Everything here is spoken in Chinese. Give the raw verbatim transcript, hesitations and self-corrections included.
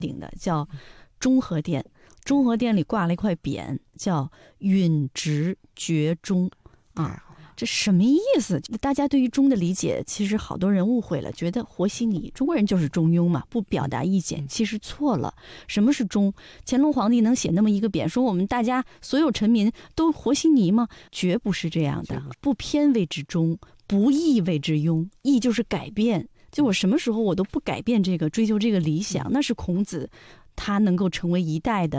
顶的，叫中和殿。中和殿里挂了一块匾，叫允直绝中啊。这什么意思？大家对于中的理解，其实好多人误会了，觉得和稀泥，中国人就是中庸嘛，不表达意见，其实错了。什么是中？乾隆皇帝能写那么一个匾，说我们大家所有臣民都和稀泥吗？绝不是这样的，不偏谓之中，不义谓之庸。义就是改变，就我什么时候我都不改变这个，追求这个理想，那是孔子他能够成为一代的